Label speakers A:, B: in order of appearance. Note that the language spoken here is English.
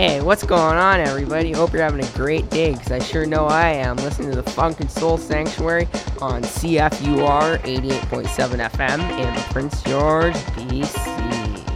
A: Hey, what's going on, everybody? Hope you're having a great day, because I sure know I am. Listening to the Funk and Soul Sanctuary on CFUR 88.7 FM in Prince George, BC.